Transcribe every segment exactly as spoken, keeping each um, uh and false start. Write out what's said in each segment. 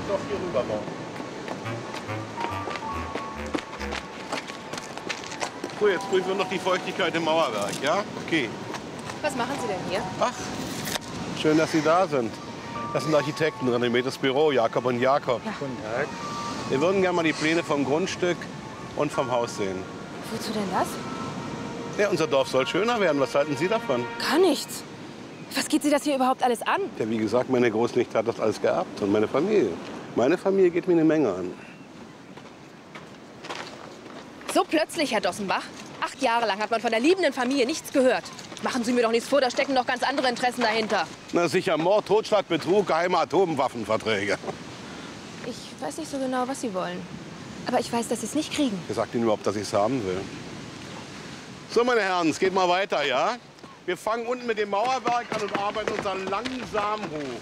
doch hier rüber bauen. So, jetzt prüfen wir noch die Feuchtigkeit im Mauerwerk, ja? Okay. Was machen Sie denn hier? Ach, schön, dass Sie da sind. Das sind Architekten, René Meters Büro, Jakob und Jakob. Ja. Guten Tag. Wir würden gerne mal die Pläne vom Grundstück und vom Haus sehen. Wozu denn das? Ja, unser Dorf soll schöner werden. Was halten Sie davon? Gar nichts. Was geht Sie das hier überhaupt alles an? Ja, wie gesagt, meine Großnichte hat das alles geerbt und meine Familie. Meine Familie geht mir eine Menge an. So plötzlich, Herr Dossenbach. Acht Jahre lang hat man von der liebenden Familie nichts gehört. Machen Sie mir doch nichts vor, da stecken noch ganz andere Interessen dahinter. Na sicher, Mord, Totschlag, Betrug, geheime Atomwaffenverträge. Ich weiß nicht so genau, was Sie wollen. Aber ich weiß, dass Sie es nicht kriegen. Wer sagt Ihnen überhaupt, dass ich es haben will? So, meine Herren, es geht mal weiter, ja? Wir fangen unten mit dem Mauerwerk an und arbeiten uns dann langsam hoch.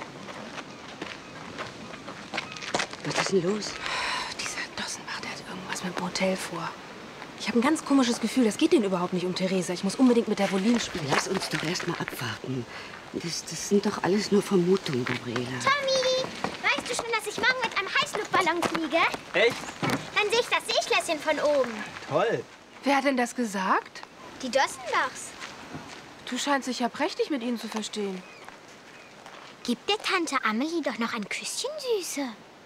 Was ist denn los? Dieser Dossenbach, der hat irgendwas mit dem Hotel vor. Ich habe ein ganz komisches Gefühl, das geht denen überhaupt nicht um Theresa. Ich muss unbedingt mit der Volin spielen. Lass uns doch erst mal abwarten. Das, das sind doch alles nur Vermutungen, Gabriela. Tommy, weißt du schon, dass ich morgen mit einem Heißluftballon fliege? Echt? Dann sehe ich das Seeschlösschen von oben. Toll. Wer hat denn das gesagt? Die Dossenbachs. Du scheinst dich ja prächtig mit ihnen zu verstehen. Gib der Tante Amelie doch noch ein Küsschen, Süße.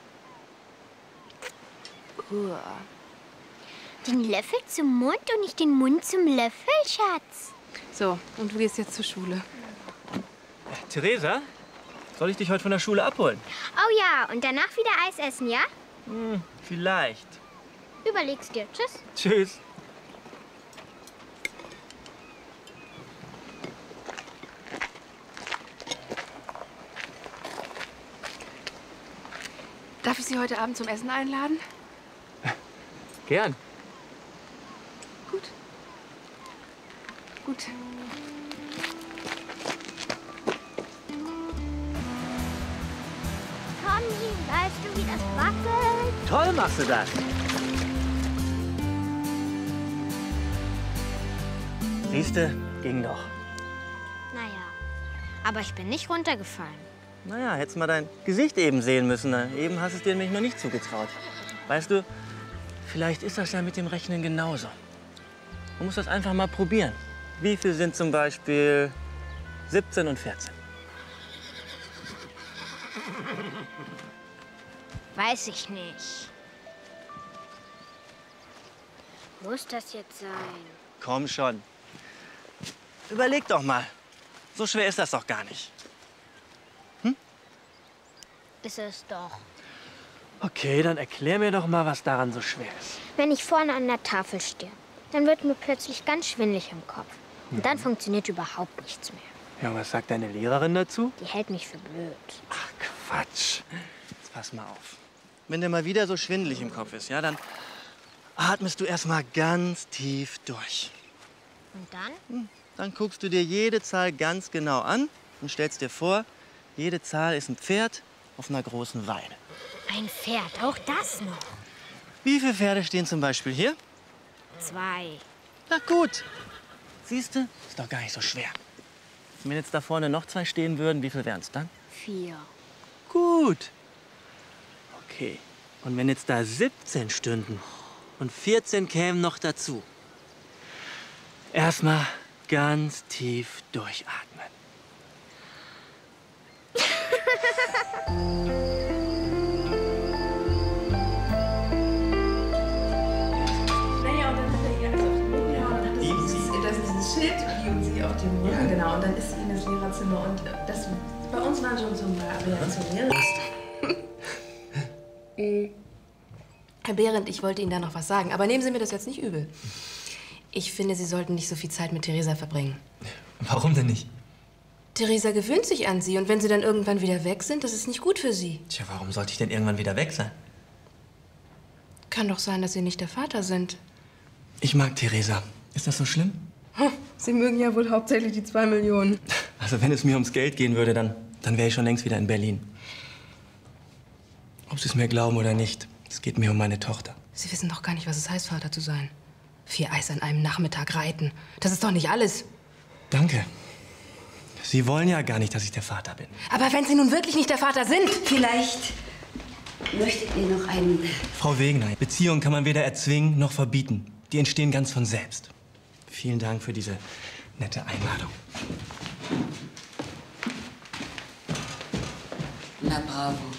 Uah. Den Löffel zum Mund und nicht den Mund zum Löffel, Schatz. So, und du gehst jetzt zur Schule. Theresa, soll ich dich heute von der Schule abholen? Oh ja, und danach wieder Eis essen, ja? Hm, vielleicht. Überleg's dir. Tschüss. Tschüss. Darf ich Sie heute Abend zum Essen einladen? Gern. Gut. Gut. Tommy, weißt du, wie das wackelt? Toll machst du das. Siehste, ging doch. Naja, aber ich bin nicht runtergefallen. Naja, hättest mal dein Gesicht eben sehen müssen. Eben hast du es dir nämlich noch nicht zugetraut. Weißt du, vielleicht ist das ja mit dem Rechnen genauso. Du musst das einfach mal probieren. Wie viel sind zum Beispiel siebzehn und vierzehn? Weiß ich nicht. Muss das jetzt sein? Komm schon. Überleg doch mal. So schwer ist das doch gar nicht. Ist es doch. Okay, dann erklär mir doch mal, was daran so schwer ist. Wenn ich vorne an der Tafel stehe, dann wird mir plötzlich ganz schwindelig im Kopf. Und dann funktioniert überhaupt nichts mehr. Ja, was sagt deine Lehrerin dazu? Die hält mich für blöd. Ach, Quatsch. Jetzt pass mal auf. Wenn dir mal wieder so schwindelig im Kopf ist, ja, dann atmest du erst mal ganz tief durch. Und dann? Hm, dann guckst du dir jede Zahl ganz genau an und stellst dir vor, jede Zahl ist ein Pferd auf einer großen Weide. Ein Pferd, auch das noch. Wie viele Pferde stehen zum Beispiel hier? Zwei. Na gut. Siehst du, ist doch gar nicht so schwer. Und wenn jetzt da vorne noch zwei stehen würden, wie viel wären es dann? Vier. Gut. Okay. Und wenn jetzt da siebzehn stünden und vierzehn kämen noch dazu. Erstmal ganz tief durchatmen. Naja, und dann hat er ihr also ja, und dann ist dieses, das ist dieses Schild, geben sie auf dem Rücken, ja, genau, und dann ist sie in das Lehrerzimmer und das, bei uns waren schon zum Reaktionieren. Herr Behrendt, ich wollte Ihnen da noch was sagen, aber nehmen Sie mir das jetzt nicht übel. Ich finde, Sie sollten nicht so viel Zeit mit Theresa verbringen. Warum denn nicht? Theresa gewöhnt sich an Sie und wenn Sie dann irgendwann wieder weg sind, das ist nicht gut für Sie. Tja, warum sollte ich denn irgendwann wieder weg sein? Kann doch sein, dass Sie nicht der Vater sind. Ich mag Theresa. Ist das so schlimm? Sie mögen ja wohl hauptsächlich die zwei Millionen. Also wenn es mir ums Geld gehen würde, dann, dann wäre ich schon längst wieder in Berlin. Ob Sie es mir glauben oder nicht, es geht mir um meine Tochter. Sie wissen doch gar nicht, was es heißt, Vater zu sein. Vier Eis an einem Nachmittag reiten. Das ist doch nicht alles. Danke. Sie wollen ja gar nicht, dass ich der Vater bin. Aber wenn Sie nun wirklich nicht der Vater sind... Vielleicht Möchtet ihr noch einen... Frau Wegener, Beziehungen kann man weder erzwingen noch verbieten. Die entstehen ganz von selbst. Vielen Dank für diese nette Einladung. Na bravo.